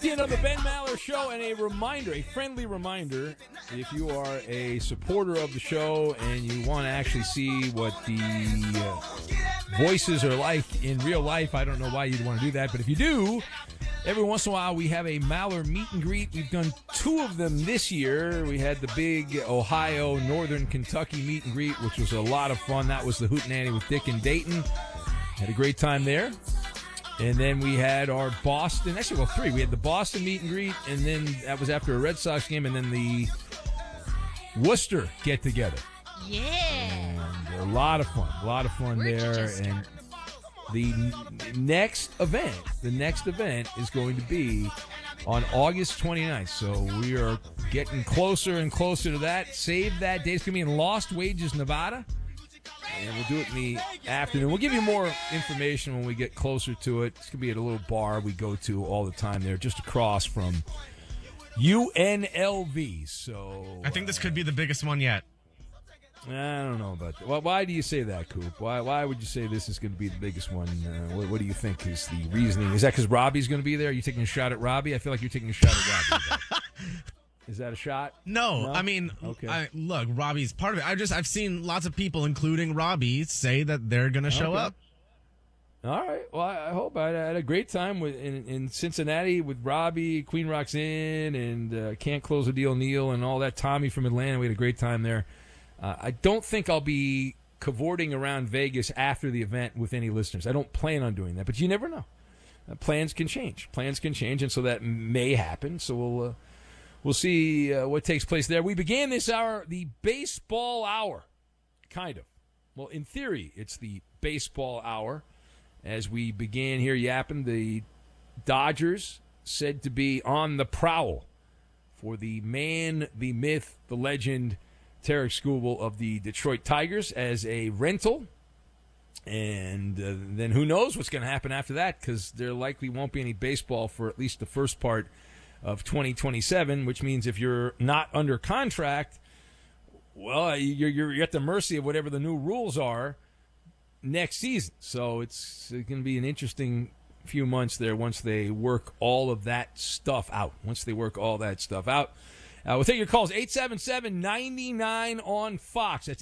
weekend on the Ben Maller Show, and a reminder, a friendly reminder, if you are a supporter of the show and you want to actually see what the voices are like in real life, I don't know why you'd want to do that, but if you do, every once in a while we have a Maller meet and greet. We've done 2 of them this year. We had the big Ohio, Northern Kentucky meet and greet, which was a lot of fun. That was the Hootenanny with Dick and Dayton. Had a great time there. And then we had our Boston, actually, well, 3. We had the Boston meet and greet, and then that was after a Red Sox game, and then the Worcester get-together. Yeah. And a lot of fun there. And the next event is going to be on August 29th. So we are getting closer and closer to that. Save that date. It's going to be in Lost Wages, Nevada. And we'll do it in the afternoon. We'll give you more information when we get closer to it. It's going to be at a little bar we go to all the time there, just across from UNLV. So I think this could be the biggest one yet. I don't know about that. Why do you say that, Coop? Why would you say this is going to be the biggest one? What do you think is the reasoning? Is that because Robbie's going to be there? Are you taking a shot at Robbie? I feel like you're taking a shot at Robbie. Is that a shot? No? I mean, okay. Look, Robbie's part of it. I've seen lots of people, including Robbie, say that they're going to show up. All right. Well, I hope. I had a great time in Cincinnati with Robbie, Queen Roxanne, and Can't Close a Deal Neil, and all that. Tommy from Atlanta. We had a great time there. I don't think I'll be cavorting around Vegas after the event with any listeners. I don't plan on doing that, but you never know. Plans can change. And so that may happen. So we'll see what takes place there. We began this hour, the baseball hour, kind of. Well, in theory, it's the baseball hour. As we began here yapping, the Dodgers said to be on the prowl for the man, the myth, the legend, Tarek Skubal of the Detroit Tigers as a rental. And then who knows what's going to happen after that, because there likely won't be any baseball for at least the first part of 2027, which means if you're not under contract, well, you're at the mercy of whatever the new rules are next season. So it's going to be an interesting few months there once they work all of that stuff out. We'll take your calls, 877-99 on Fox. That's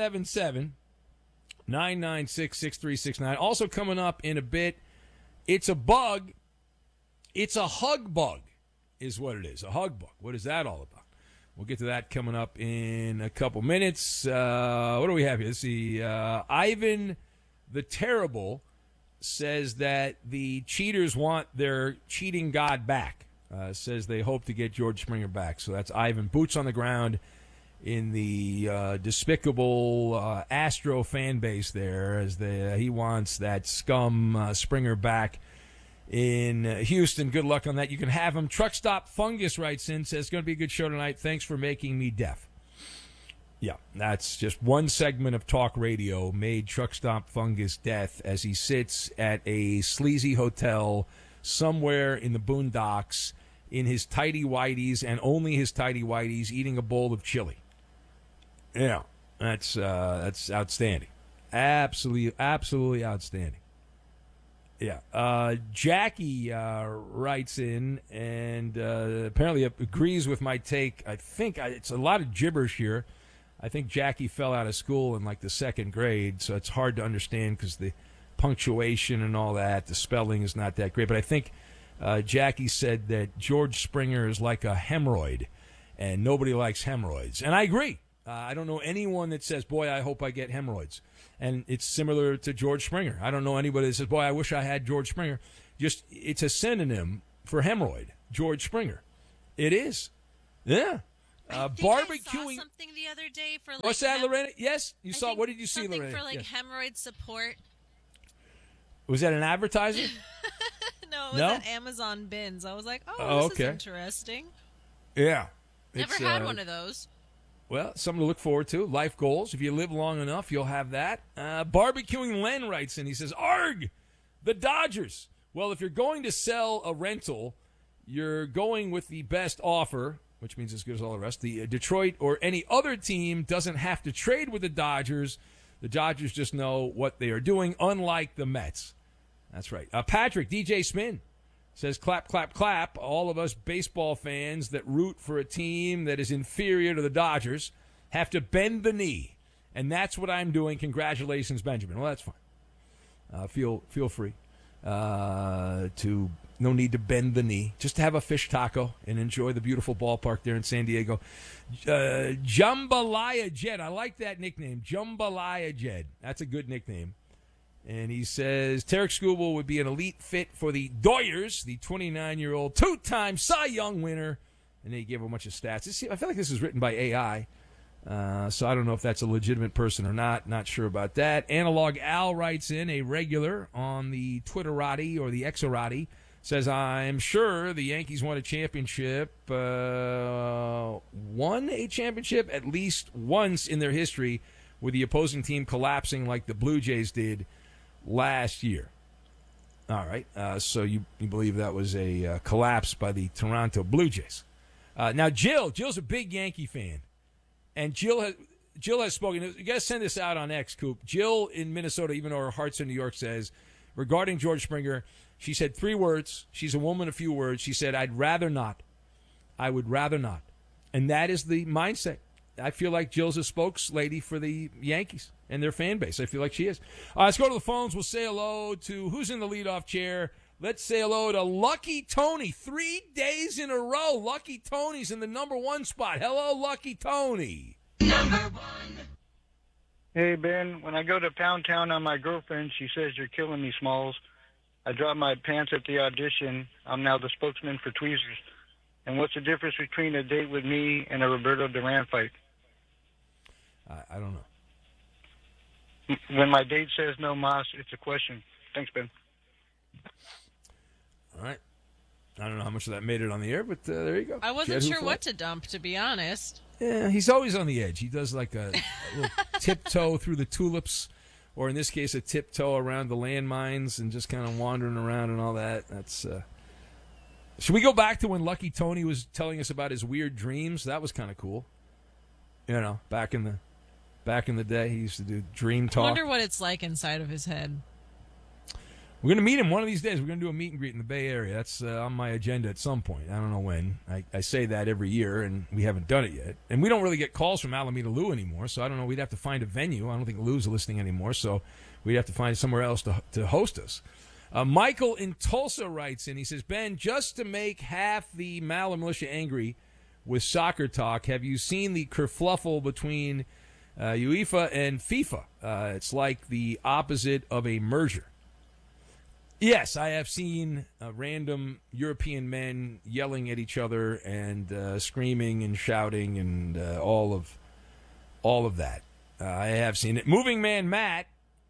877-996-6369. Also coming up in a bit, it's a bug. It's a hug bug is what it is, a hug bug. What is that all about? We'll get to that coming up in a couple minutes. What do we have here? Let's see. Ivan the Terrible says that the cheaters want their cheating god back. Says they hope to get George Springer back. So that's Ivan, boots on the ground in the despicable Astro fan base there, as he wants that scum Springer back in Houston. Good luck on that. You can have him. Truck Stop Fungus writes in, says, it's going to be a good show tonight. Thanks for making me deaf. Yeah, that's just one segment of talk radio made Truck Stop Fungus deaf as he sits at a sleazy hotel somewhere in the boondocks in his tighty-whities and only his tighty-whities eating a bowl of chili. Yeah, that's outstanding. Absolutely outstanding. Yeah. Jackie writes in and apparently agrees with my take. I think it's a lot of gibberish here. I think Jackie fell out of school in like the 2nd grade, so it's hard to understand because the punctuation and all that, the spelling is not that great. But I think Jackie said that George Springer is like a hemorrhoid, and nobody likes hemorrhoids. And I agree. I don't know anyone that says, boy, I hope I get hemorrhoids. And it's similar to George Springer. I don't know anybody that says, boy, I wish I had George Springer. Just, it's a synonym for hemorrhoid, George Springer. It is. Yeah. Barbecuing. I saw something the other day for like. What's that, Lorena? Yes, you saw. What did you see, Lorena? Something for like yes. hemorrhoid support. Was that an advertiser? No, it was at Amazon Bins. I was like, this is interesting. Yeah. Never had one of those. Well, something to look forward to. Life goals. If you live long enough, you'll have that. Barbecuing Len writes in. He says, Arg! The Dodgers. Well, if you're going to sell a rental, you're going with the best offer, which means as good as all the rest. The Detroit or any other team doesn't have to trade with the Dodgers. The Dodgers just know what they are doing, unlike the Mets. That's right. Patrick, DJ Spin, Says, clap, clap, clap. All of us baseball fans that root for a team that is inferior to the Dodgers have to bend the knee. And that's what I'm doing. Congratulations, Benjamin. Well, that's fine. Feel free to no need to bend the knee. Just have a fish taco and enjoy the beautiful ballpark there in San Diego. Jambalaya Jed. I like that nickname. Jambalaya Jed. That's a good nickname. And he says, Tarek Skubal would be an elite fit for the Doyers, the 29-year-old two-time Cy Young winner. And they gave a bunch of stats. I feel like this is written by AI. So I don't know if that's a legitimate person or not. Not sure about that. Analog Al writes in, a regular on the Twitterati or the Xerati, says, I'm sure the Yankees won a championship at least once in their history with the opposing team collapsing like the Blue Jays did last year. All right. So you believe that was a collapse by the Toronto Blue Jays. Now, Jill's a big Yankee fan. And Jill has spoken. You got to send this out on X, Coop. Jill in Minnesota, even though her heart's in New York, says, regarding George Springer, she said 3 words. She's a woman of few words. She said, I'd rather not. I would rather not. And that is the mindset. I feel like Jill's a spokeslady for the Yankees and their fan base. I feel like she is. Let's go to the phones. We'll say hello to who's in the leadoff chair. Let's say hello to Lucky Tony. 3 days in a row, Lucky Tony's in the number 1 spot. Hello, Lucky Tony. Number 1. Hey, Ben. When I go to Pound Town on my girlfriend, she says, you're killing me, Smalls. I dropped my pants at the audition. I'm now the spokesman for Tweezers. And what's the difference between a date with me and a Roberto Duran fight? I don't know. When my date says no mas, it's a question. Thanks, Ben. All right. I don't know how much of that made it on the air, but there you go. I wasn't sure what to dump, to be honest. Yeah, he's always on the edge. He does like a little tiptoe through the tulips, or in this case, a tiptoe around the landmines and just kind of wandering around and all that. That's. Should we go back to when Lucky Tony was telling us about his weird dreams? That was kind of cool. You know, back in the day, he used to do dream talk. I wonder what it's like inside of his head. We're going to meet him one of these days. We're going to do a meet and greet in the Bay Area. That's on my agenda at some point. I don't know when. I say that every year, and we haven't done it yet. And we don't really get calls from Alameda Lou anymore, so I don't know. We'd have to find a venue. I don't think Lou's listening anymore, so we'd have to find somewhere else to host us. Michael in Tulsa writes in. He says, Ben, just to make half the Maller militia angry with soccer talk, have you seen the kerfluffle between UEFA and FIFA? It's like the opposite of a merger. Yes, I have seen random European men yelling at each other and screaming and shouting and all of that. I have seen it. Moving Man Matt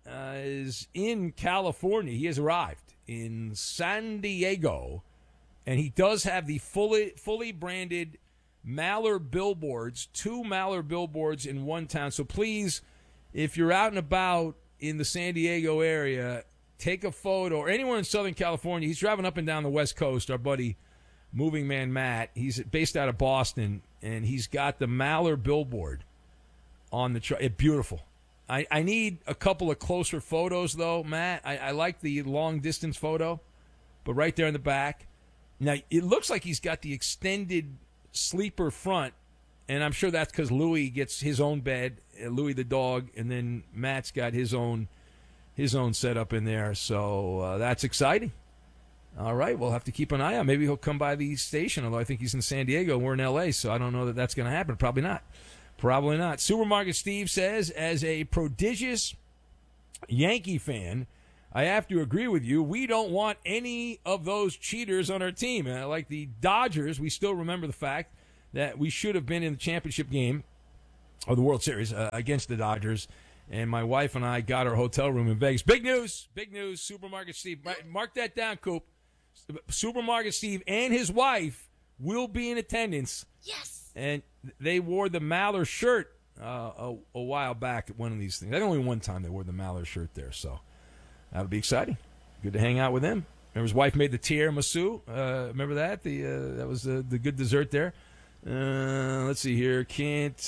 is in California. He has arrived in San Diego, and he does have the fully branded Maller billboards, 2 Maller billboards in one town. So please, if you're out and about in the San Diego area, take a photo, or anywhere in Southern California. He's driving up and down the West Coast, our buddy Moving Man Matt. He's based out of Boston, and he's got the Maller billboard on the truck. It's beautiful. I need a couple of closer photos, though, Matt. I like the long-distance photo, but right there in the back. Now, it looks like he's got the extended sleeper front, and I'm sure that's because Louis gets his own bed, Louis the dog, and then Matt's got his own setup in there. So that's exciting. All right, we'll have to keep an eye on. Maybe he'll come by the station, although I think he's in San Diego. We're in L.A., so I don't know that that's going to happen. Probably not. Probably not. Supermarket Steve says, as a prodigious Yankee fan, I have to agree with you. We don't want any of those cheaters on our team. Like the Dodgers, we still remember the fact that we should have been in the championship game of the World Series against the Dodgers. And my wife and I got our hotel room in Vegas. Big news. Supermarket Steve. Mark that down, Coop. Supermarket Steve and his wife will be in attendance. Yes. And they wore the Maller shirt a while back at one of these things. I think only one time they wore the Maller shirt there. So that'll be exciting. Good to hang out with him. Remember his wife made the tiramisu. Remember that? That was the good dessert there. Let's see here. Can't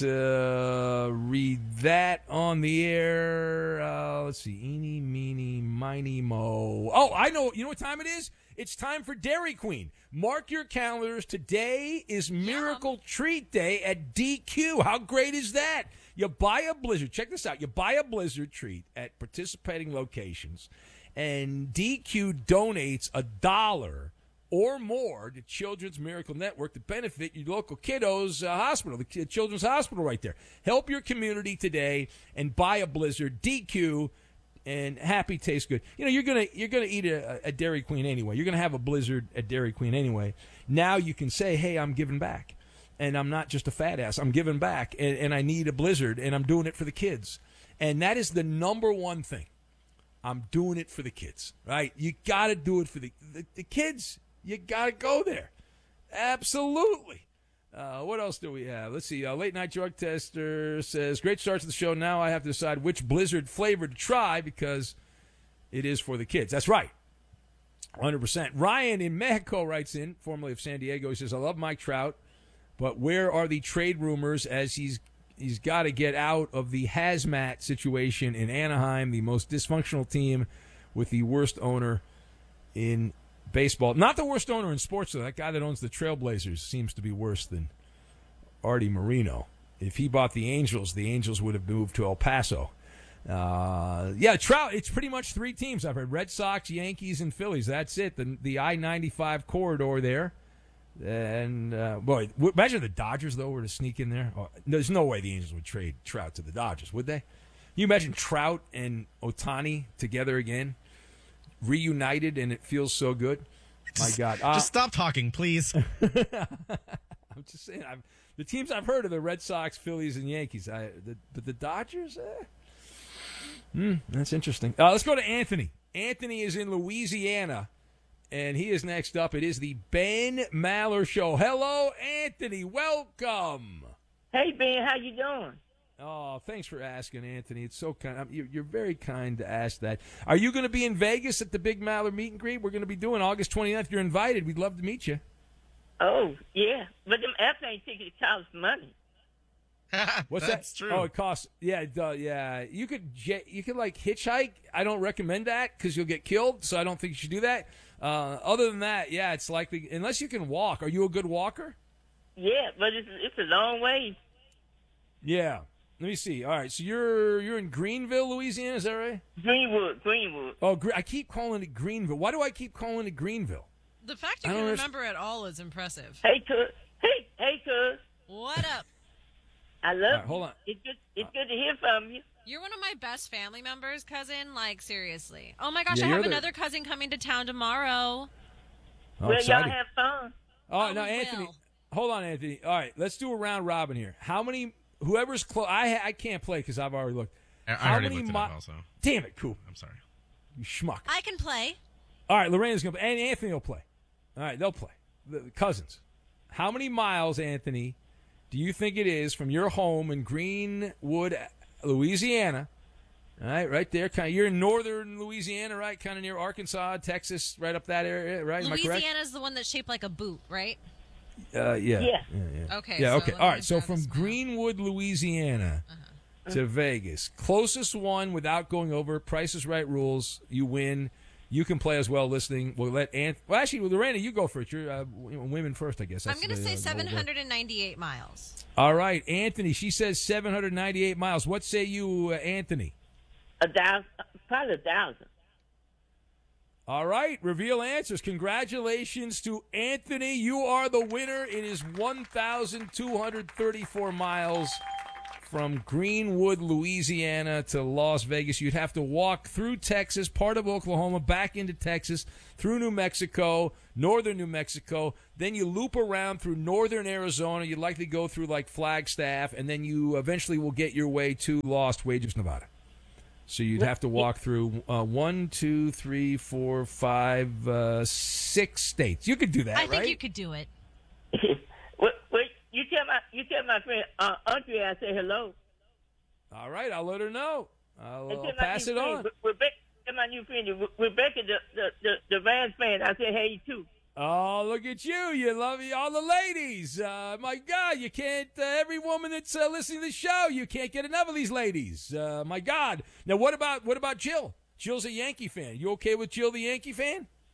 read that on the air. Let's see. Eeny, meeny, miny, mo. Oh, I know. You know what time it is? It's time for Dairy Queen. Mark your calendars. Today is Miracle Treat Day at DQ. How great is that? You buy a Blizzard. Check this out. You buy a Blizzard treat at participating locations, and DQ donates $1 or more to Children's Miracle Network to benefit your local kiddos' hospital, the Children's Hospital right there. Help your community today and buy a Blizzard. DQ, and happy tastes good. You know, you're gonna eat a Dairy Queen anyway. You're gonna have a Blizzard at Dairy Queen anyway. Now you can say, hey, I'm giving back. And I'm not just a fat ass. I'm giving back, and I need a Blizzard, and I'm doing it for the kids. And that is the number one thing. I'm doing it for the kids, right? You got to do it for the kids. You got to go there. Absolutely. What else do we have? Let's see. Late Night Drug Tester says, great start to the show. Now I have to decide which Blizzard flavor to try because it is for the kids. That's right. 100%. Ryan in Mexico writes in, formerly of San Diego. He says, I love Mike Trout, but where are the trade rumors as he's got to get out of the hazmat situation in Anaheim, the most dysfunctional team with the worst owner in baseball. Not the worst owner in sports, though. That guy that owns the Trailblazers seems to be worse than Artie Moreno. If he bought the Angels would have moved to El Paso. Trout, it's pretty much three teams. I've heard Red Sox, Yankees, and Phillies. That's it. The I-95 corridor there. And, boy, imagine the Dodgers, though, were to sneak in there. Oh, there's no way the Angels would trade Trout to the Dodgers, would they? You imagine Trout and Ohtani together again, reunited, and it feels so good? My God. Just stop talking, please. I'm just saying, the teams I've heard are the Red Sox, Phillies, and Yankees. But the Dodgers? That's interesting. Let's go to Anthony. Anthony is in Louisiana. And he is next up. It is the Ben Maller Show. Hello, Anthony. Welcome. Hey, Ben. How you doing? Oh, thanks for asking, Anthony. It's so kind. You're very kind to ask that. Are you going to be in Vegas at the Big Maller meet and greet? We're going to be doing August 29th. You're invited. We'd love to meet you. Oh, yeah. But them airplane tickets cost money. What's That's that? true. Oh, it costs. Yeah, yeah. You could like hitchhike. I don't recommend that because you'll get killed. So I don't think you should do that. Other than that, yeah, it's likely unless you can walk. Are you a good walker? Yeah, but it's a long way. Yeah. Let me see. All right, so you're in Greenville, Louisiana. Is that right? Greenwood. Oh, I keep calling it Greenville. Why do I keep calling it Greenville? The fact you can remember it all is impressive. Hey, cuz. Hey, cuz. What up? I love you. Hold on. It's good to hear from you. You're one of my best family members, cousin. Like, seriously. Oh, my gosh, Yeah, I have you're another cousin coming to town tomorrow. Oh, Well, exciting. y'all have fun. Oh, now, Anthony. will. Hold on, Anthony. All right, let's do a round robin here. How many? Whoever's close. I can't play because I've already looked. I How already many looked it up also. Damn it, Coop. I'm sorry. You schmuck. I can play. All right, Lorena's going to play. And Anthony will play. All right, they'll play. The cousins. How many miles, Anthony, do you think it is from your home in Greenwood, Louisiana? All right there. You're in northern Louisiana, right? Kind of near Arkansas, Texas, right up that area, right? Am I correct? Louisiana's the one that's shaped like a boot, right? Yeah. Yeah. Okay. Yeah, so okay. let All me right, so grab from this map. Greenwood, Louisiana to Vegas. Closest one without going over, Price is Right rules, you win. You can play as well listening. We'll let actually, Lorena, you go for it. You're women first, I guess. I'm going to say 798 miles. All right, Anthony, she says 798 miles. What say you, Anthony? 1,000, probably 1,000. All right, reveal answers. Congratulations to Anthony. You are the winner. It is 1,234 miles from Greenwood, Louisiana to Las Vegas. You'd have to walk through Texas, part of Oklahoma, back into Texas, through New Mexico, northern New Mexico. Then you loop around through northern Arizona. You'd likely go through like Flagstaff, and then you eventually will get your way to Lost Wages, Nevada. So you'd have to walk through 1, 2, 3, 4, 5, 6 states. You could do that, I right? think you could do it. Wait, you tell my friend Audrey I say hello. All right, I'll let her know. I'll And tell my pass new it friend, on. Rebecca, tell my new friend Rebecca, the Vans fan. I say hey too. Oh, look at you. You love all the ladies. My God, you can't, every woman that's listening to the show, you can't get enough of these ladies. My God. Now, what about Jill? Jill's a Yankee fan. You okay with Jill, the Yankee fan?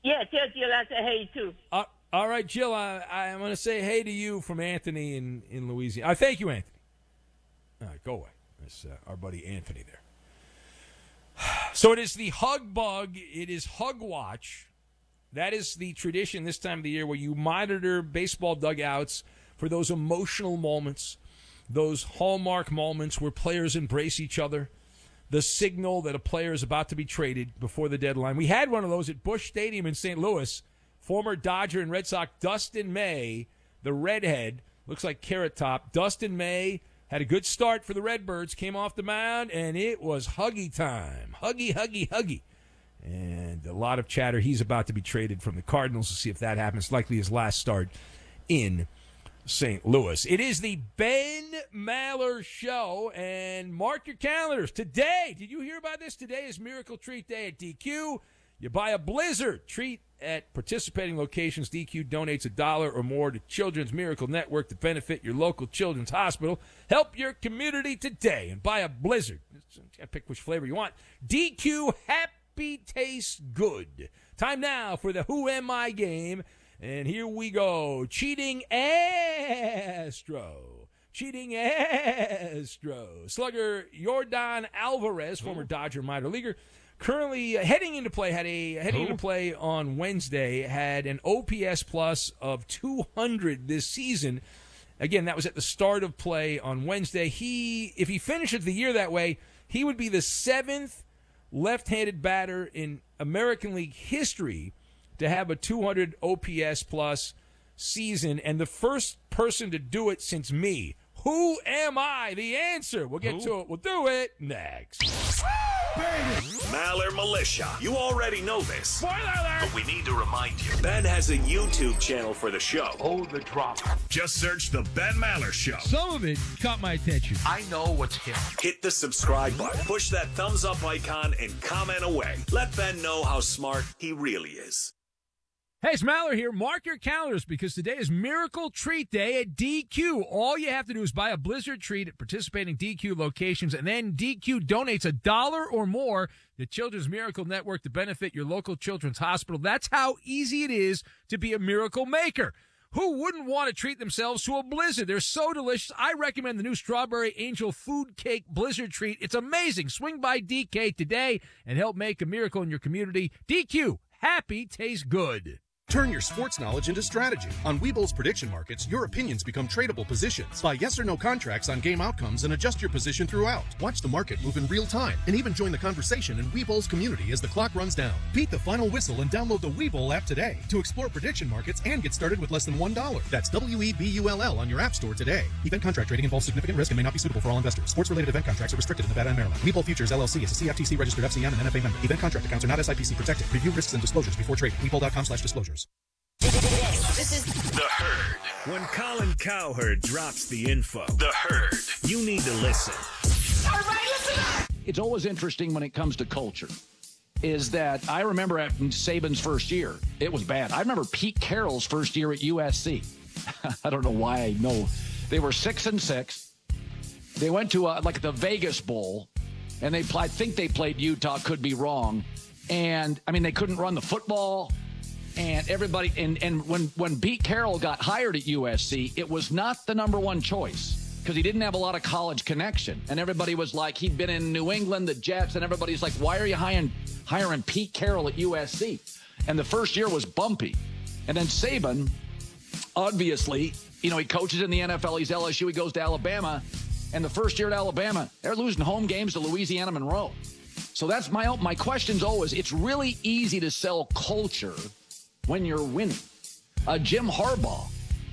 Yeah, tell Jill I said hey, too. All right, Jill, I'm going to say hey to you from Anthony in Louisiana. Thank you, Anthony. All right, go away. That's our buddy Anthony there. So it is the Hug Bug. It is Hug Watch. That is the tradition this time of the year where you monitor baseball dugouts for those emotional moments, those hallmark moments where players embrace each other, the signal that a player is about to be traded before the deadline. We had one of those at Busch Stadium in St. Louis. Former Dodger and Red Sox Dustin May, the redhead, looks like Carrot Top. Dustin May had a good start for the Redbirds, came off the mound, and it was huggy time. Huggy, huggy, huggy. And a lot of chatter. He's about to be traded from the Cardinals. We'll see if that happens. Likely his last start in St. Louis. It is the Ben Maller Show, and mark your calendars. Today, did you hear about this? Today is Miracle Treat Day at DQ. You buy a Blizzard treat at participating locations. DQ donates $1 or more to Children's Miracle Network to benefit your local children's hospital. Help your community today and buy a Blizzard. Pick which flavor you want. DQ Happy Tastes Good. Time now for the Who Am I game. And here we go. Cheating Astro. Cheating Astro. Slugger Yordan Alvarez, former Dodger minor leaguer, currently heading into play on Wednesday, had an OPS plus of 200 this season. Again, that was at the start of play on Wednesday. If he finishes the year that way, he would be the 7th left-handed batter in American League history to have a 200 OPS plus season, and the first person to do it since me. Who am I? The answer. We'll get to it. We'll do it next. Maller Militia. You already know this. Spoiler alert! But we need to remind you. Ben has a YouTube channel for the show. Hold the drop. Just search The Ben Maller Show. Some of it caught my attention. I know what's hip. Hit the subscribe button. Push that thumbs up icon and comment away. Let Ben know how smart he really is. Hey, it's Maller here. Mark your calendars because today is Miracle Treat Day at DQ. All you have to do is buy a Blizzard treat at participating DQ locations, and then DQ donates $1 or more to Children's Miracle Network to benefit your local children's hospital. That's how easy it is to be a miracle maker. Who wouldn't want to treat themselves to a Blizzard? They're so delicious. I recommend the new Strawberry Angel Food Cake Blizzard treat. It's amazing. Swing by DK today and help make a miracle in your community. DQ, happy tastes good. Turn your sports knowledge into strategy. On Webull's prediction markets, your opinions become tradable positions. Buy yes or no contracts on game outcomes and adjust your position throughout. Watch the market move in real time and even join the conversation in Webull's community as the clock runs down. Beat the final whistle and download the Webull app today to explore prediction markets and get started with less than $1. That's WEBULL on your app store today. Event contract trading involves significant risk and may not be suitable for all investors. Sports-related event contracts are restricted in Nevada and Maryland. Webull Futures LLC is a CFTC registered FCM and NFA member. Event contract accounts are not SIPC protected. Review risks and disclosures before trading. Webull.com/disclosures. This is The Herd. When Colin Cowherd drops the info, The Herd, you need to listen. Everybody listen up! It's always interesting when it comes to culture, is that I remember at Saban's first year, it was bad. I remember Pete Carroll's first year at USC. I don't know why I know. They were 6-6. They went to the Vegas Bowl, and I think they played Utah, could be wrong. And, I mean, they couldn't run the football. And everybody, and when Pete Carroll got hired at USC, it was not the number one choice because he didn't have a lot of college connection. And everybody was like, he'd been in New England, the Jets, and everybody's like, why are you hiring Pete Carroll at USC? And the first year was bumpy. And then Saban, obviously, he coaches in the NFL. He's LSU. He goes to Alabama. And the first year at Alabama, they're losing home games to Louisiana Monroe. So that's my question's always, it's really easy to sell culture when you're winning. Jim Harbaugh,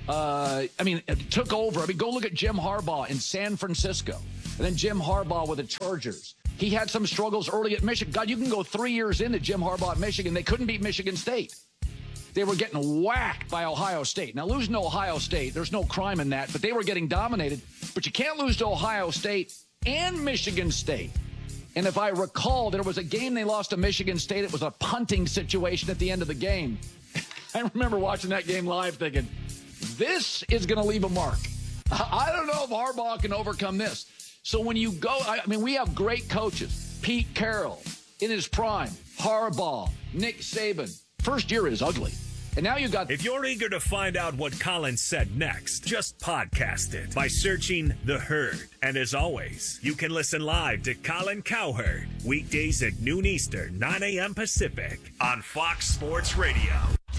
took over. Go look at Jim Harbaugh in San Francisco. And then Jim Harbaugh with the Chargers. He had some struggles early at Michigan. God, you can go 3 years into Jim Harbaugh at Michigan. They couldn't beat Michigan State. They were getting whacked by Ohio State. Now, losing to Ohio State, there's no crime in that, but they were getting dominated. But you can't lose to Ohio State and Michigan State. And if I recall, there was a game they lost to Michigan State. It was a punting situation at the end of the game. I remember watching that game live thinking, this is going to leave a mark. I don't know if Harbaugh can overcome this. So when you go, we have great coaches. Pete Carroll in his prime, Harbaugh, Nick Saban, First year is ugly. And now you got... If you're eager to find out what Colin said next, just podcast it by searching The Herd. And as always, you can listen live to Colin Cowherd weekdays at noon Eastern, 9 a.m. Pacific on Fox Sports Radio.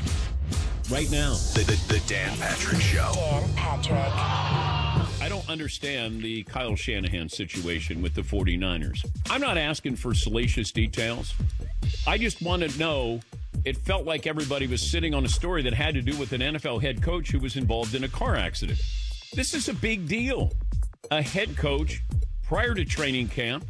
Right now, The Dan Patrick Show. Dan Patrick. I don't understand the Kyle Shanahan situation with the 49ers. I'm not asking for salacious details. I just want to know... It felt like everybody was sitting on a story that had to do with an NFL head coach who was involved in a car accident. This is a big deal. A head coach prior to training camp,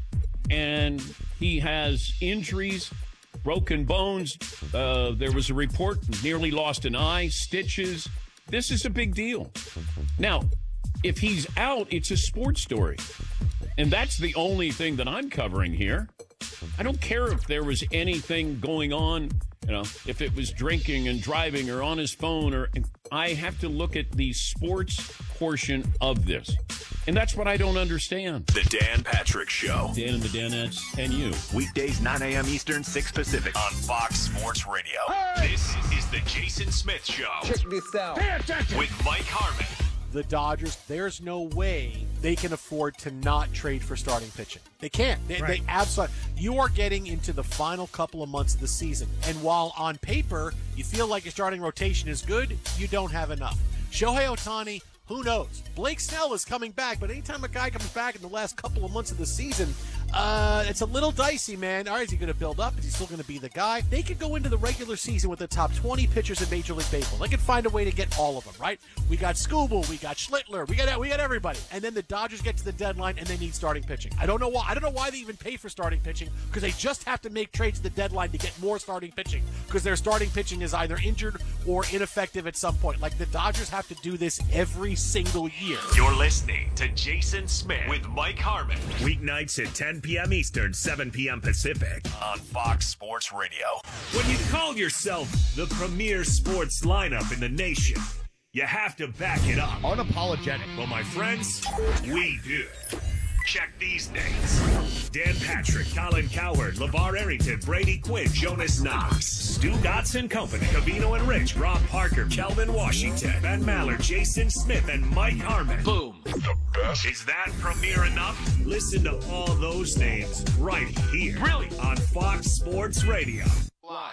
and he has injuries, broken bones. There was a report, nearly lost an eye, stitches. This is a big deal. Now, if he's out, it's a sports story. And that's the only thing that I'm covering here. I don't care if there was anything going on, if it was drinking and driving or on his phone, I have to look at the sports portion of this. And that's what I don't understand. The Dan Patrick Show. Dan and the Danettes and you. Weekdays, 9 a.m. Eastern, 6 Pacific on Fox Sports Radio. Hey! This is the Jason Smith Show. Check this out. Pay attention. With Mike Harmon. The Dodgers, there's no way they can afford to not trade for starting pitching. They can't. They absolutely. You are getting into the final couple of months of the season. And while on paper you feel like your starting rotation is good, you don't have enough. Shohei Ohtani, who knows? Blake Snell is coming back, but anytime a guy comes back in the last couple of months of the season, it's a little dicey, man. All right, is he going to build up? Is he still going to be the guy? They could go into the regular season with the top 20 pitchers in Major League Baseball. They could find a way to get all of them, right? We got Skubal, we got Schlittler, we got everybody. And then the Dodgers get to the deadline and they need starting pitching. I don't know why. I don't know why they even pay for starting pitching, because they just have to make trades at the deadline to get more starting pitching, because their starting pitching is either injured or ineffective at some point. Like, the Dodgers have to do this every single year. You're listening to Jason Smith with Mike Harmon. Weeknights at 10 p.m. Eastern, 7 p.m. Pacific on Fox Sports Radio. When you call yourself the premier sports lineup in the nation, you have to back it up. Unapologetic. Well, my friends, we do. Check these names: Dan Patrick, Colin Cowherd, LeVar Arrington, Brady Quinn, Jonas Knox, Stu Dotson Company, Cavino and Rich, Rob Parker, Kelvin Washington, Ben Maller, Jason Smith, and Mike Harmon. Boom. The best. Is that premier enough? Listen to all those names right here. Really? On Fox Sports Radio. Live.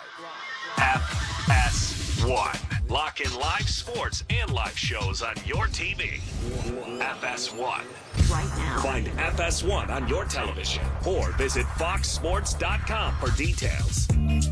FS1. Lock in live sports and live shows on your TV. FS1. Right now. Find FS1 on your television or visit foxsports.com for details.